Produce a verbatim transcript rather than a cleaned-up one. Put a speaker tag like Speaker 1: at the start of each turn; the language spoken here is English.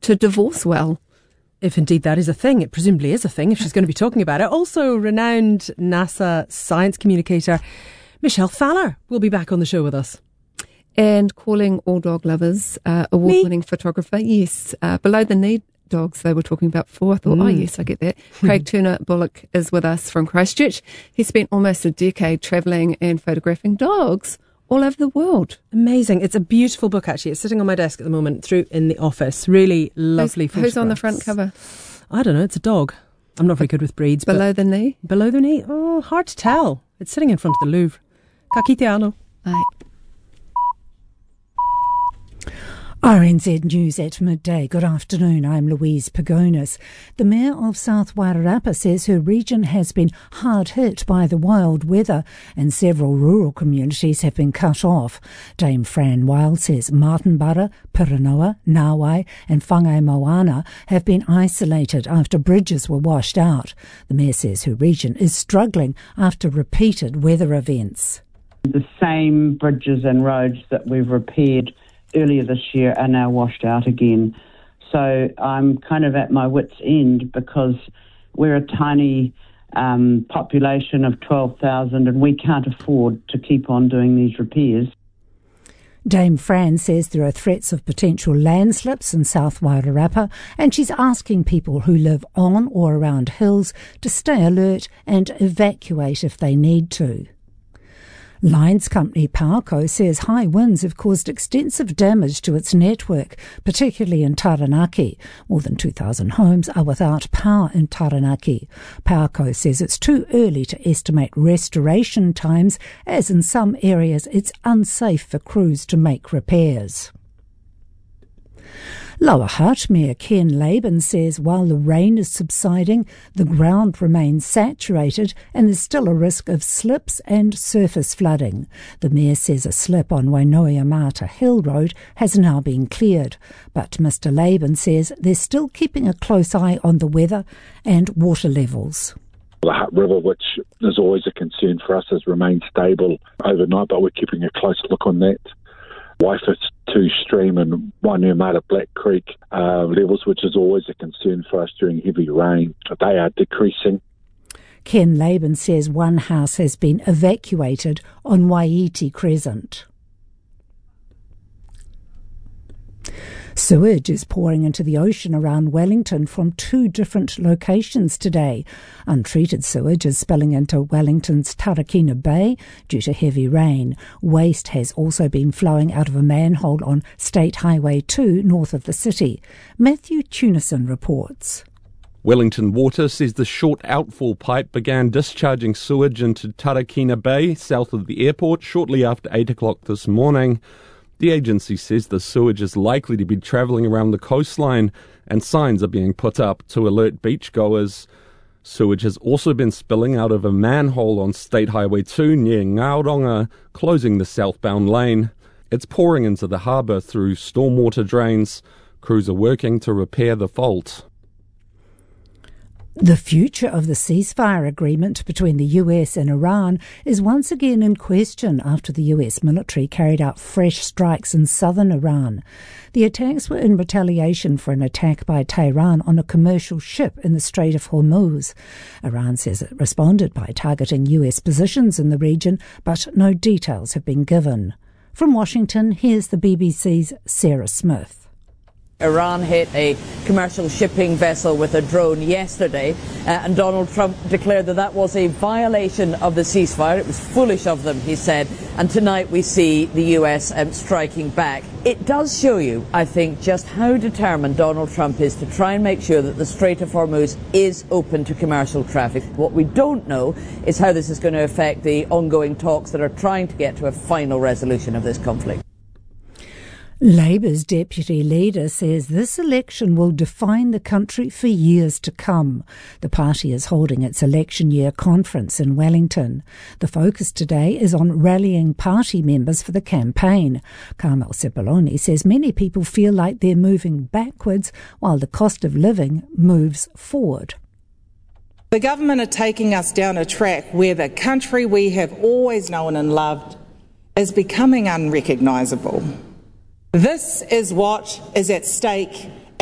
Speaker 1: to divorce well.
Speaker 2: If indeed that is a thing, it presumably is a thing if she's going to be talking about it. Also, renowned NASA science communicator Michelle Faller will be back on the show with us.
Speaker 1: And calling all dog lovers, uh, award-winning photographer, yes, uh, below the knee dogs they were talking about before. I thought, mm. oh yes, I get that. Craig Turner Bullock is with us from Christchurch. He spent almost a decade travelling and photographing dogs all over the world.
Speaker 2: Amazing. It's a beautiful book, actually. It's sitting on my desk at the moment through in the office. Really lovely
Speaker 1: who's,
Speaker 2: photographs.
Speaker 1: Who's on the front cover?
Speaker 2: I don't know. It's a dog. I'm not very good with breeds.
Speaker 1: Below the knee?
Speaker 2: Below the knee? Oh, hard to tell. It's sitting in front of the Louvre. Ka kite anō.
Speaker 1: Aye.
Speaker 3: R N Z News at midday. Good afternoon, I'm Louise Pagonis. The Mayor of South Wairarapa says her region has been hard hit by the wild weather and several rural communities have been cut off. Dame Fran Wild says Martinborough, Piranoa, Nawai and Whangai Moana have been isolated after bridges were washed out. The Mayor says her region is struggling after repeated weather events.
Speaker 4: The same bridges and roads that we've repaired earlier this year are now washed out again. So I'm kind of at my wit's end because we're a tiny um, population of twelve thousand and we can't afford to keep on doing these repairs.
Speaker 3: Dame Fran says there are threats of potential landslips in South Wairarapa and she's asking people who live on or around hills to stay alert and evacuate if they need to. Lines company Powerco says high winds have caused extensive damage to its network, particularly in Taranaki. More than two thousand homes are without power in Taranaki. Powerco says it's too early to estimate restoration times, as in some areas it's unsafe for crews to make repairs. Lower Hutt Mayor Ken Laban says while the rain is subsiding, the ground remains saturated and there's still a risk of slips and surface flooding. The Mayor says a slip on Wainoiamata Hill Road has now been cleared, but Mister Laban says they're still keeping a close eye on the weather and water levels.
Speaker 5: The Hutt River, which is always a concern for us, has remained stable overnight, but we're keeping a close look on that. Waifit two Stream and Wainoiamata Black Creek uh, levels, which is always a concern for us during heavy rain. They are decreasing.
Speaker 3: Ken Laban says one house has been evacuated on Waiiti Crescent. Sewage is pouring into the ocean around Wellington from two different locations today. Untreated sewage is spilling into Wellington's Tarakina Bay due to heavy rain. Waste has also been flowing out of a manhole on State Highway two north of the city. Matthew Tunison reports.
Speaker 6: Wellington Water says the short outfall pipe began discharging sewage into Tarakina Bay south of the airport shortly after eight o'clock this morning. The agency says the sewage is likely to be travelling around the coastline and signs are being put up to alert beachgoers. Sewage has also been spilling out of a manhole on State Highway two near Ngauronga, closing the southbound lane. It's pouring into the harbour through stormwater drains. Crews are working to repair the fault.
Speaker 3: The future of the ceasefire agreement between the U S and Iran is once again in question after the U S military carried out fresh strikes in southern Iran. The attacks were in retaliation for an attack by Tehran on a commercial ship in the Strait of Hormuz. Iran says it responded by targeting U S positions in the region, but no details have been given. From Washington, here's the B B C's Sarah Smith.
Speaker 7: Iran hit a commercial shipping vessel with a drone yesterday, uh, and Donald Trump declared that that was a violation of the ceasefire. It was foolish of them, he said, and tonight we see the U S um, striking back. It does show you, I think, just how determined Donald Trump is to try and make sure that the Strait of Hormuz is open to commercial traffic. What we don't know is how this is going to affect the ongoing talks that are trying to get to a final resolution of this conflict.
Speaker 3: Labour's deputy leader says this election will define the country for years to come. The party is holding its election year conference in Wellington. The focus today is on rallying party members for the campaign. Carmel Sepuloni says many people feel like they're moving backwards while the cost of living moves forward.
Speaker 8: The government are taking us down a track where the country we have always known and loved is becoming unrecognisable. This is what is at stake